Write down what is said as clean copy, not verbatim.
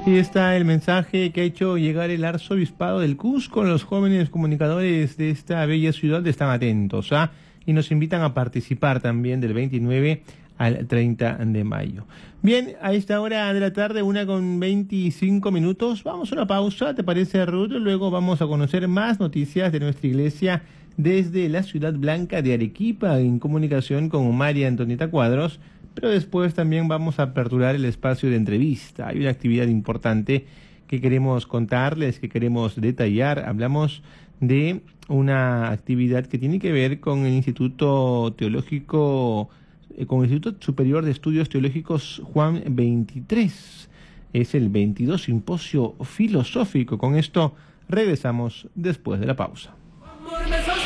Aquí está el mensaje que ha hecho llegar el arzobispado del Cusco. Los jóvenes comunicadores de esta bella ciudad están atentos, y nos invitan a participar también del 29 al 30 de mayo. Bien, a esta hora de la tarde, 1:25. Vamos a una pausa, ¿te parece, Ruth? Luego vamos a conocer más noticias de nuestra iglesia desde la ciudad blanca de Arequipa, en comunicación con María Antonieta Cuadros. Pero después también vamos a aperturar el espacio de entrevista. Hay una actividad importante que queremos contarles, que queremos detallar. Hablamos de una actividad que tiene que ver con el Instituto Teológico, con el Instituto Superior de Estudios Teológicos Juan 23. Es el 22 Simposio Filosófico. Con esto regresamos después de la pausa.